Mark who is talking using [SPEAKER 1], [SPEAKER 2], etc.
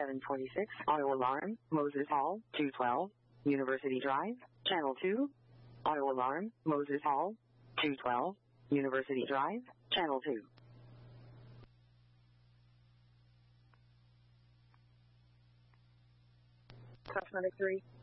[SPEAKER 1] 746, auto alarm, Moses Hall, 212, University Drive, Channel 2. Auto alarm, Moses Hall, 212, University Drive, Channel 2.
[SPEAKER 2] Cosmetic 3.